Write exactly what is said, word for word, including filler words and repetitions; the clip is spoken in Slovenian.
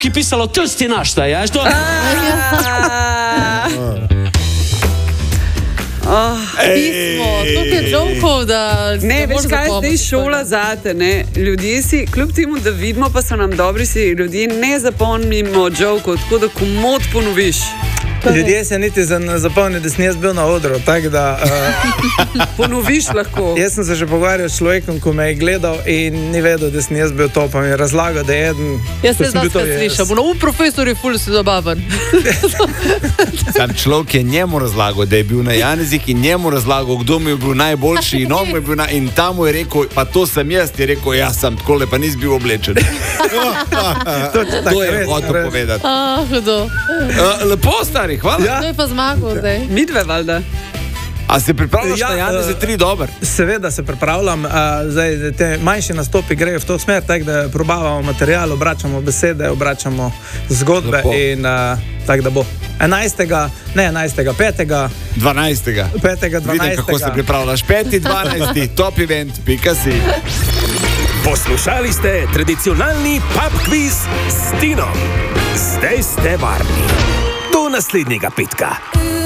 ki je pisalo Tsti naš, ta je, to? Oh, Pismo, toliko je jokov, da... ne, veš kaj je zdaj šola zate, ne? Ljudje si, kljub temu, da vidimo, pa so nam dobri, si ljudje ne zapomnimo jokov, tako da komod ponoviš. Ljudje se niti ne zapomnijo, da sem jaz bil na odru, tako da... Uh, ponoviš lahko. Jaz sem se že pogovarjal s človekom, ko me je gledal in ni vedel, da sem jaz bil to, pa mi je razlagal, da je eden... Jaz se zdaj slišam, no, v profesor je ful si zabaven. Sam človek je njemu razlagal, da je bil na Janezih in njemu razlagal, kdo mi je bil najboljši in on mu je bil na... In tam mu je rekel, pa to sem jaz, je rekel, jaz sem takole, pa nis bil oblečen. To, to je hotel povedati. Ah, hudo. Uh, lepo, stari, hvala. Ja. To je pa zmagal zdaj. Midve, valjda. A se pripravljaš Ja, na Janeze tri dober? Seveda se pripravljam, uh, zdaj te manjši nastopi grejo v to smer, tako da probavamo material, obračamo besede, obračamo zgodbe. Lepo. In uh, tako da bo enajstega, ne enajstega, petega dvanajstega petega, dvanajstega Vidim, kako se pripravljaš. peti dvanajsti top event, pika si. Poslušali ste tradicionalni pub quiz s Tinom. Zdaj ste varni. Do naslednjega petka.